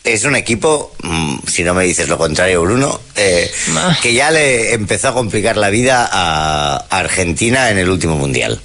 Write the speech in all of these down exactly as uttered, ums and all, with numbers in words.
es un equipo, si no me dices lo contrario, Bruno, eh, que ya le empezó a complicar la vida a Argentina en el último Mundial.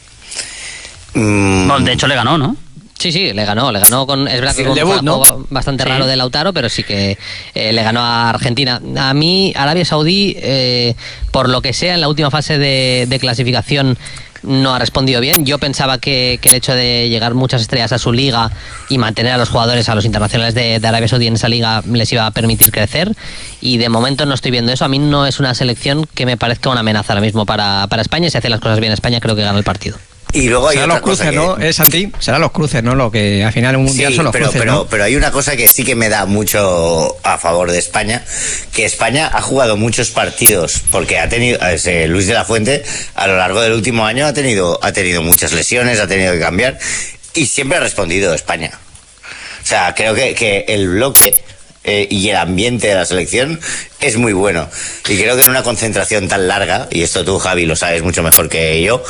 Mm. Bueno, de hecho le ganó, ¿no? Sí, sí, le ganó, le ganó con, es verdad que el con debut, un ¿no? juego bastante Sí. raro de Lautaro, pero sí que eh, le ganó a Argentina. A mí, Arabia Saudí, eh, por lo que sea, en la última fase de, de clasificación no ha respondido bien. Yo pensaba que, que el hecho de llegar muchas estrellas a su liga y mantener a los jugadores, a los internacionales de, de Arabia Saudí en esa liga les iba a permitir crecer, y de momento no estoy viendo eso. A mí no es una selección que me parezca una amenaza ahora mismo para, para España. Si hace las cosas bien España, creo que gana el partido. Y luego hay serán otra los cruces, cosa que... ¿no? Es Santi, serán los cruces, ¿no? Lo que al final en un mundial sí, son los pero, cruces, pero, ¿no? pero hay una cosa que sí que me da mucho a favor de España, que España ha jugado muchos partidos, porque ha tenido, eh, Luis de la Fuente, a lo largo del último año ha tenido, ha tenido muchas lesiones, ha tenido que cambiar, y siempre ha respondido España. O sea, creo que, que el bloque eh, y el ambiente de la selección es muy bueno. Y creo que en una concentración tan larga, y esto tú, Javi, lo sabes mucho mejor que yo,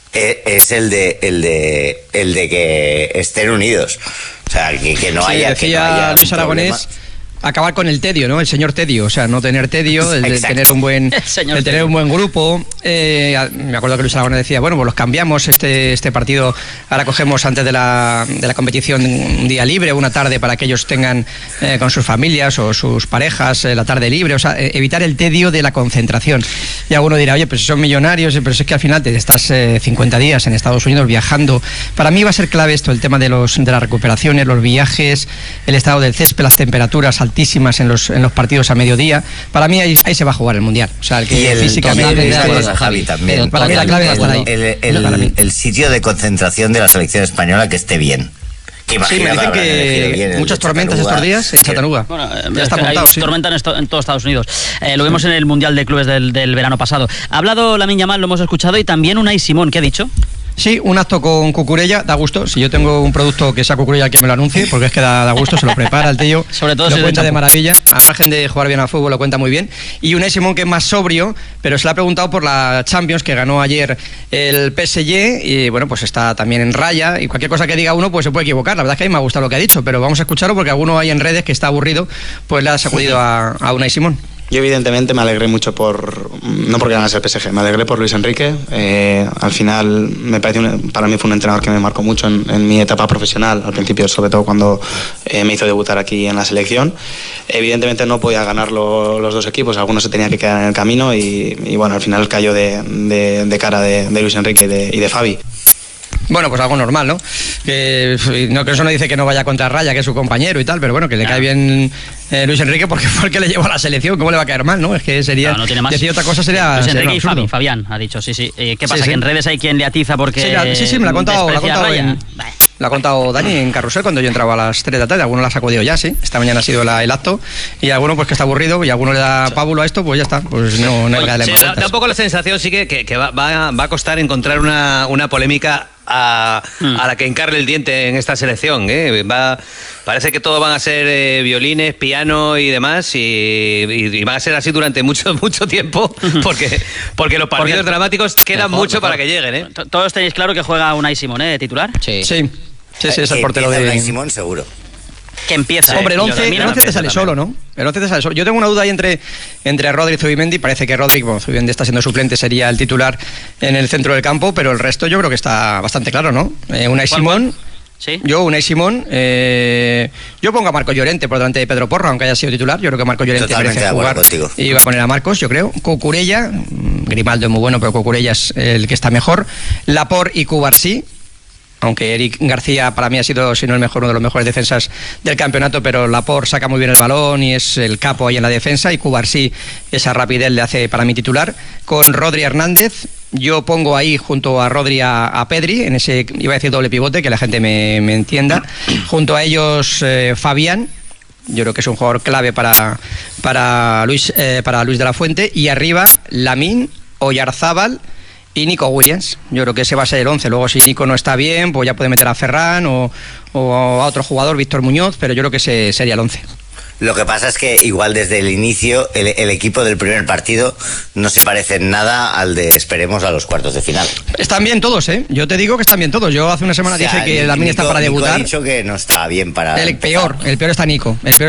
es el de el de el de que estén unidos, o sea, que, que no sí, haya decía que no haya Luis Aragonés, acabar con el tedio, ¿no? El señor tedio, o sea, no tener tedio, el de tener un buen el el tener un buen grupo. Eh, me acuerdo que Luis Aragonés decía, bueno, pues los cambiamos este este partido, ahora cogemos antes de la de la competición un día libre, una tarde para que ellos tengan eh, con sus familias o sus parejas eh, la tarde libre, o sea, eh, evitar el tedio de la concentración. Y alguno dirá, oye, pues si son millonarios, pero es que al final te estás eh, cincuenta días en Estados Unidos viajando. Para mí va a ser clave esto, el tema de los de las recuperaciones, los viajes, el estado del césped, las temperaturas altísimas en los en los partidos a mediodía. Para mí ahí, ahí se va a jugar el mundial, o sea, el que y el, físicamente el, el, Javi, también. Para mí la clave va a estar ahí. El, el, el, el sitio de concentración de la selección española que esté bien. Sí, me dicen que muchas tormentas estos días en Chattanooga. Bueno, ya está montado, hay sí. tormenta en, esto, en todo Estados Unidos. Eh, lo vimos en el Mundial de Clubes del, del verano pasado. Ha hablado Lamine Yamal, lo hemos escuchado, y también Unai Simón. ¿Qué ha dicho? Sí, un acto con Cucurella, da gusto. Si yo tengo un producto que sea Cucurella, que me lo anuncie, porque es que da, da gusto, se lo prepara el tío. Sobre todo lo si cuenta de de maravilla. Al margen de jugar bien al fútbol, lo cuenta muy bien. Y Unai Simón, que es más sobrio, pero se le ha preguntado por la Champions que ganó ayer el P S G, y bueno, pues está también en raya. Y cualquier cosa que diga uno, pues se puede equivocar. La verdad es que a mí me ha gustado lo que ha dicho, pero vamos a escucharlo porque alguno hay en redes que está aburrido, pues le ha sacudido a, a Unai Simón. Yo evidentemente me alegré mucho por, no porque ganase el P S G, me alegré por Luis Enrique. Eh, al final me parece un, para mí fue un entrenador que me marcó mucho en, en mi etapa profesional, al principio sobre todo cuando eh, me hizo debutar aquí en la selección. Evidentemente no podía ganarlo los dos equipos, algunos se tenían que quedar en el camino y, y bueno, al final cayó de, de, de cara de, de Luis Enrique y de, y de Fabi. Bueno, pues algo normal, ¿no? Que, no, que eso no dice que no vaya contra Raya, que es su compañero y tal, pero bueno, que le cae bien eh, Luis Enrique porque fue el que le llevó a la selección. ¿Cómo le va a caer mal, no? Es que sería... No, no tiene más. Decir otra cosa sería... Luis Enrique sería y Fabi, Fabián ha dicho, sí, sí. Eh, ¿Qué pasa? Sí, sí. ¿Que en redes hay quien le atiza porque Sí, la, sí, sí, me lo ha contado, me lo ha contado, en, Vale. lo ha contado Dani en Carrusel cuando yo entraba a las tres de la tarde. Alguno la ha sacudido ya, sí. Esta mañana ha sido la, el acto. Y alguno pues que está aburrido y alguno le da pábulo a esto, pues ya está. Pues no, no hay que darle Sí, más da, vueltas. da un poco la sensación, sí, que, que, que va, va, va a costar encontrar una, una polémica a, mm. a la que encarle el diente en esta selección, ¿eh? Va, parece que todo van a ser eh, violines, piano y demás, y, y, y van a ser así durante mucho mucho tiempo, porque, porque los partidos porque, dramáticos quedan mejor, mucho mejor. para que lleguen, ¿eh? Todos tenéis claro que juega Unai Simón, ¿eh? ¿De titular? Sí. Sí, sí, sí, es el portero de Unai Simón, seguro. Que empieza. Hombre, el once, el once te sale solo, ¿no? El once te sale solo. Yo tengo una duda ahí entre, entre Rodri y Zubimendi. Parece que Rodri, bueno, Zubimendi está siendo suplente, sería el titular en el centro del campo, pero el resto yo creo que está bastante claro, ¿no? Eh, Unai Simón. ¿Sí? Yo, Unai Simón, eh, yo pongo a Marco Llorente por delante de Pedro Porro, aunque haya sido titular. Yo creo que Marco Llorente Totalmente merece jugar. Contigo. Y va a poner a Marcos, yo creo. Cucurella, Grimaldo es muy bueno, pero Cucurella es el que está mejor. Laporte y Cubarsí. Aunque Eric García para mí ha sido, si no el mejor, uno de los mejores defensas del campeonato, pero Laporte saca muy bien el balón y es el capo ahí en la defensa, y Cubarsí esa rapidez le hace para mí titular. Con Rodri Hernández, yo pongo ahí junto a Rodri a, a Pedri, en ese, iba a decir doble pivote, que la gente me, me entienda. Junto a ellos eh, Fabián, yo creo que es un jugador clave para, para, Luis, eh, para Luis de la Fuente, y arriba Lamine, Oyarzábal y Nico Williams. Yo creo que ese va a ser el once. Luego si Nico no está bien, pues ya puede meter a Ferran o, o a otro jugador, Víctor Muñoz, pero yo creo que ese sería el once. Lo que pasa es que igual desde el inicio el, el equipo del primer partido no se parece en nada al de esperemos a los cuartos de final. Están bien todos, ¿eh? Yo te digo que están bien todos. Yo hace una semana o sea, dije que Lamine está para debutar. Nico ha dicho que no está bien para... El peor, el peor está Nico. El peor